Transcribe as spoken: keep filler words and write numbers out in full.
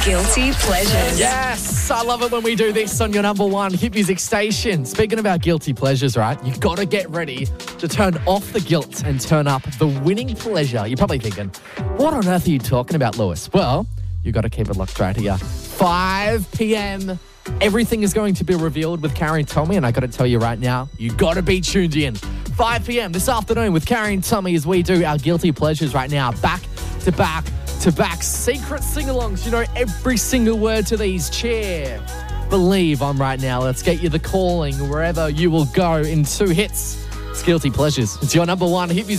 Guilty Pleasures. Yes, I love it when we do this on your number one hit music station. Speaking about guilty pleasures, right? You've got to get ready to turn off the guilt and turn up the winning pleasure. You're probably thinking, what on earth are you talking about, Lewis? Well, you've got to keep it locked right here. five p.m. Everything is going to be revealed with Carrie and Tommy, and I got to tell you right now, you got to be tuned in. five p.m. this afternoon with Carrie and Tommy as we do our guilty pleasures right now. Back to back to back secret sing-alongs. You know every single word to these. Cheer, believe on right now. Let's get you the calling wherever you will go in two hits. It's Guilty Pleasures. It's your number one hit music